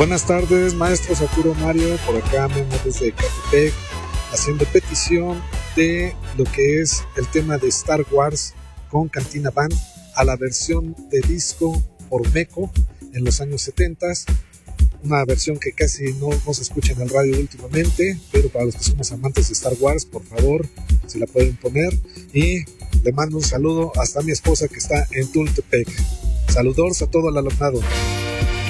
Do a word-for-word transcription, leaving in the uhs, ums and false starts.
Buenas tardes, maestro Sakuro Mario, por acá Memo desde Catepec, haciendo petición de lo que es el tema de Star Wars con Cantina Band a la versión de disco por Meco en los años setenta, una versión que casi no, no se escucha en el radio últimamente, pero para los que somos amantes de Star Wars, por favor, si la pueden poner. Y le mando un saludo hasta mi esposa que está en Tultepec. Saludos a todo el alumnado.